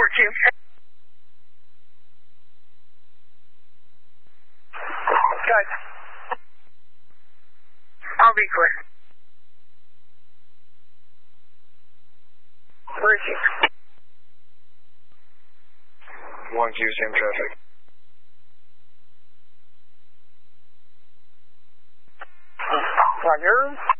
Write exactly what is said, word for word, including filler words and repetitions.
fourteen. Cut. I'll be quick. Braking. one Q, same traffic. Roger.